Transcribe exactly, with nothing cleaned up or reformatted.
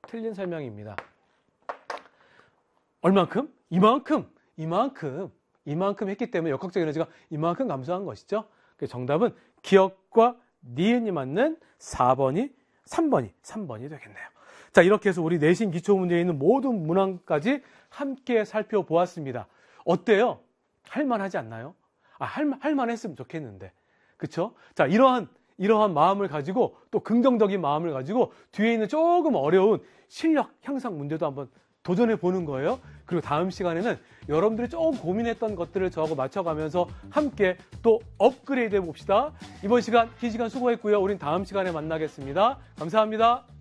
틀린 설명입니다. 얼만큼? 이만큼, 이만큼, 이만큼 했기 때문에 역학적 에너지가 이만큼 감소한 것이죠. 그래서 정답은 기억과 니은이 맞는 사 번이, 삼 번이, 삼 번이 되겠네요. 자, 이렇게 해서 우리 내신 기초 문제에 있는 모든 문항까지 함께 살펴보았습니다. 어때요? 할만하지 않나요? 아, 할, 할만했으면 좋겠는데. 그쵸? 자, 이러한, 이러한 마음을 가지고 또 긍정적인 마음을 가지고 뒤에 있는 조금 어려운 실력 향상 문제도 한번 도전해 보는 거예요. 그리고 다음 시간에는 여러분들이 조금 고민했던 것들을 저하고 맞춰가면서 함께 또 업그레이드 해봅시다. 이번 시간, 긴 시간 수고했고요. 우린 다음 시간에 만나겠습니다. 감사합니다.